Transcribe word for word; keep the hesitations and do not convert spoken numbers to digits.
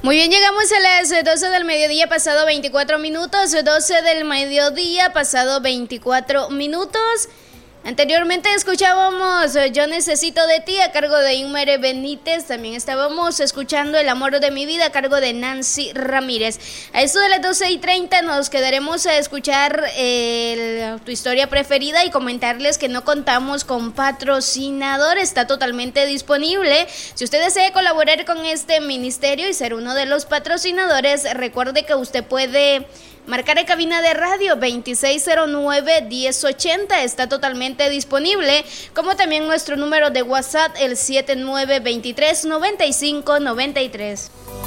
Muy bien, llegamos a las doce del mediodía, pasado veinticuatro minutos, doce del mediodía, pasado veinticuatro minutos. Anteriormente escuchábamos Yo Necesito de Ti a cargo de Inmer Benítez. También estábamos escuchando El Amor de Mi Vida a cargo de Nancy Ramírez. A esto de las doce y treinta nos quedaremos a escuchar el, tu historia preferida y comentarles que no contamos con patrocinador. Está totalmente disponible. Si usted desea colaborar con este ministerio y ser uno de los patrocinadores, recuerde que usted puede marcar en cabina de radio veintiséis cero nueve, diez ochenta, está totalmente disponible, como también nuestro número de WhatsApp, el siete nueve dos tres, nueve cinco nueve tres.